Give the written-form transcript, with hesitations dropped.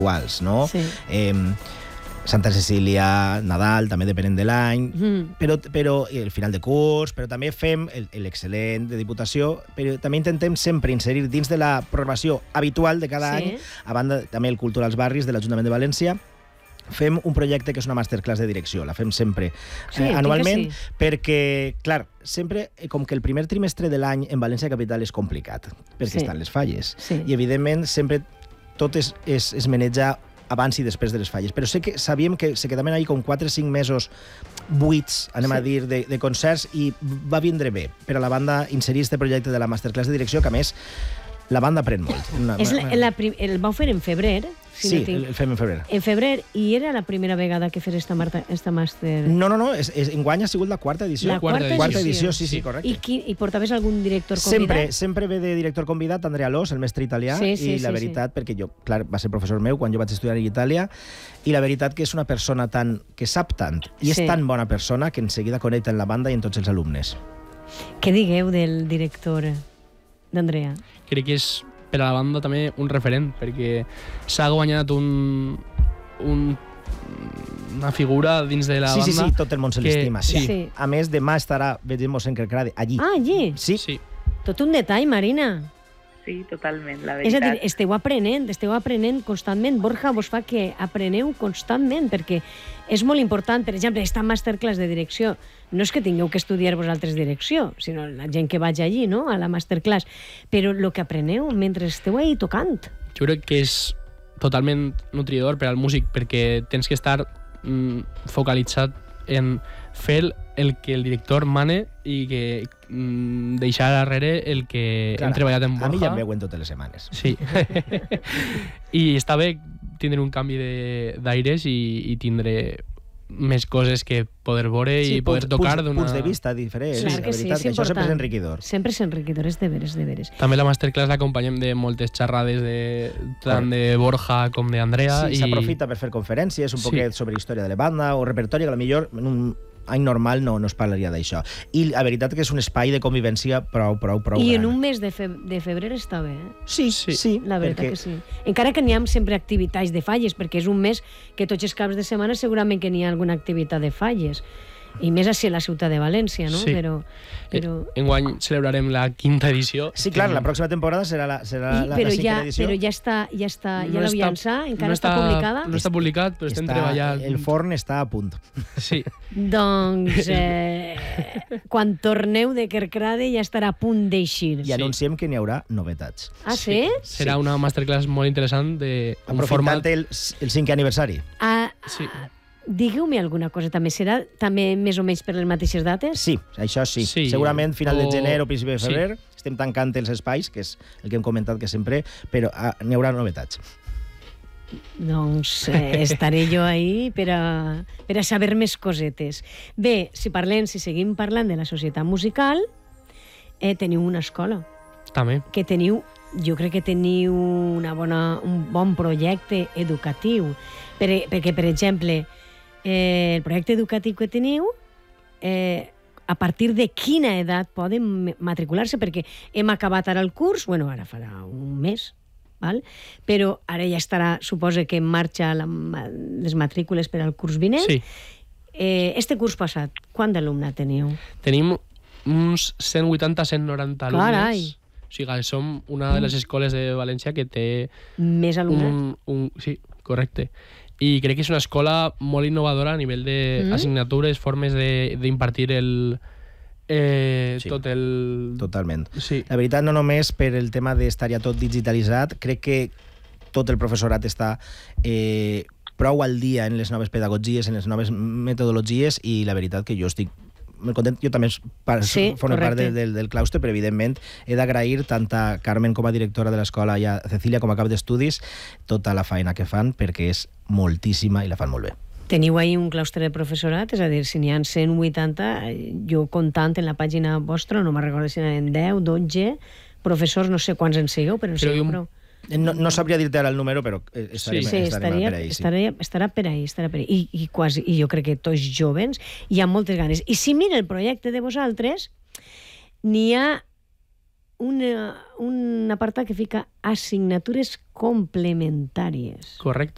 iguals, no? Sí. Santa Cecília, Nadal, també depenent de l'any, però el final de curs, però també fem l'excel·lent de Diputació, però també intentem sempre inserir dins de la programació habitual de cada any, a banda també el Culturals Barris de l'Ajuntament de València, fem un projecte que és una masterclass de direcció, la fem sempre anualment, perquè, clar, sempre, com que el primer trimestre de l'any en València Capital és complicat, perquè estan les falles, i evidentment sempre tot es maneja abans i després de les falles. Però sabíem que se quedaven ahí com 4 o 5 mesos buits, anem a dir, de concerts, i va vindre bé per a la banda inserir este projecte de la masterclass de direcció, que a més la banda aprèn molt. El vau fer en febrer? Sí, el fem en febrer. En febrer, i era la primera vegada que fes esta màster? No, enguany ha sigut la quarta edició. La quarta edició, sí, correcte. I portaves algun director convidat? Sempre ve de director convidat Andrea Lós, el mestre italià, i la veritat, perquè jo, clar, va ser professor meu quan jo vaig estudiar a Itàlia, i la veritat que és una persona que sap tant, i és tan bona persona que en seguida connecta en la banda i en tots els alumnes. Què digueu del director d'Andrea? Crec que és per a la banda també un referent, perquè s'ha guanyat una figura dins de la banda. Sí, tot el món se l'estima. A més, demà estarà Vedemos en Kerkrade, allí. Ah, allí? Sí. Tot un detall, Marina. Sí, totalment, la veritat. És a dir, esteu aprenent constantment. Borja vos fa que apreneu constantment, perquè és molt important. Per exemple, esta masterclass de direcció, no és que tingueu que estudiar vosaltres direcció, sinó la gent que vaig allí, no?, a la masterclass, però el que apreneu mentre esteu ahí tocant. Jo crec que és totalment nutridor per al músic, perquè tens que estar focalitzat en fer el que el director mane i que deixar darrere el que hem treballat en Borja. A mi ja em veuen totes les setmanes. Sí. I està bé tindre un canvi d'aires i tindre més coses que poder veure i poder tocar d'una... punts de vista diferents. Clar que sí, és important. Això sempre és enriquidor. Sempre és enriquidor, és de veres. També la masterclass l'acompanyem de moltes xerrades tant de Borja com d'Andrea. Sí, s'aprofita per fer conferències, un poquet sobre història de la banda o repertori, que potser en un any normal no es parlaria d'això. I la veritat que és un espai de convivència prou gran. I en un mes de febrer està bé, eh? Sí. La veritat que sí. Encara que n'hi ha sempre activitats de falles, perquè és un mes que tots els caps de setmana segurament que n'hi ha alguna activitat de falles. I més així a la ciutat de València, no? Sí. Però... Enguany celebrarem la 5ª edició. Sí, clar, la pròxima temporada serà la 5ª edició. Però ja l'heu llançat? Encara està publicada? No està publicat, però estem treballant. El forn està a punt. Sí. Doncs quan torneu de Kerkrade ja estarà a punt d'eixir. I anunciem que n'hi haurà novetats. Ah, sí? Serà una masterclass molt interessant aprofitant el 5è aniversari. Sí. Digueu-me alguna cosa també. Serà també més o menys per les mateixes dates? Sí, això sí. Segurament final de gener o principi de febrer estem tancant els espais, que és el que hem comentat que sempre, però n'hi haurà novetats. Doncs estaré jo ahí per a saber més cosetes. Bé, si seguim parlant de la societat musical, teniu una escola. També. Que teniu, jo crec que teniu un bon projecte educatiu. Perquè, per exemple, el projecte educatiu que teniu, a partir de quina edat poden matricular-se? Perquè hem acabat ara el curs, ara farà un mes, val? Però ara ja estarà, suposa que en marxa les matrícules per al curs vinent. Sí. Este curs passat, quant d'alumne teniu? Tenim uns 180-190 alumnes. Carai! O sigui, som una de les escoles de València que té... Més alumnes? Sí, correcte. I crec que és una escola molt innovadora a nivell d'assignatures, formes d'impartir tot el... Totalment. Sí. La veritat, no només per el tema d'estar ja tot digitalitzat, crec que tot el professorat està prou al dia en les noves pedagogies, en les noves metodologies, i la veritat que jo estic molt content. Jo també formo part del claustre, però evidentment he d'agrair tant a Carmen com a directora de l'escola i a Cecília com a cap d'estudis tota la feina que fan, perquè és moltíssima i la fan molt bé. Teniu ahí un claustre de professorat, és a dir, si n'hi ha 180, jo comptant en la pàgina vostra, no me'n recordo si n'hi ha 10, 12 professors, no sé quants en sigueu, però en sigueu prou. No sabria dir-te ara el número, però estarà per ahí. I jo crec que tots jovens hi ha moltes ganes. I si mira el projecte de vosaltres, n'hi ha un apartat que fica assignatures complementàries. Correcte.